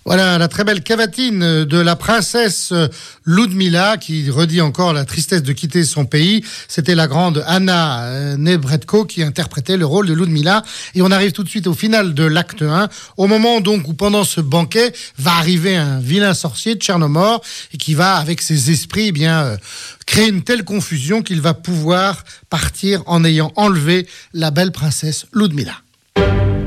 Voilà la très belle cavatine de la princesse Ludmila qui redit encore la tristesse de quitter son pays. C'était la grande Anna Nebretko qui interprétait le rôle de Ludmila. Et on arrive tout de suite au final de l'acte 1, au moment donc où pendant ce banquet va arriver un vilain sorcier de Tchernomor et qui va avec ses esprits créer une telle confusion qu'il va pouvoir partir en ayant enlevé la belle princesse Ludmila.